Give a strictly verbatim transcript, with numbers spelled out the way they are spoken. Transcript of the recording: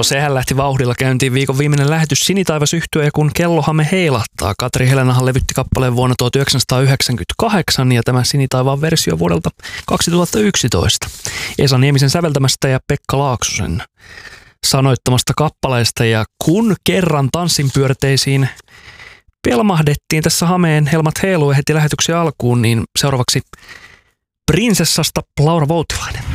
No sehän lähti vauhdilla käyntiin viikon viimeinen lähetys Sinitaivas -yhtye, ja kun kellohamme heilahtaa. Katri Helenahan levytti kappaleen vuonna tuhatyhdeksänsataayhdeksänkymmentäkahdeksan ja tämä Sinitaivaan versio vuodelta kaksituhattayksitoista. Esa Niemisen säveltämästä ja Pekka Laaksosen sanoittamasta kappaleesta, ja kun kerran tanssinpyörteisiin pelmahdettiin tässä Hameen helmat heiluen heti lähetyksen alkuun, niin seuraavaksi prinsessasta Laura Voutilainen.